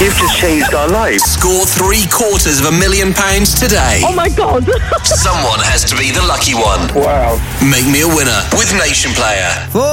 You've just changed our lives. Score £750,000 today. Oh my God. Someone has to be the lucky one. Wow. Make me a winner with Nation Player.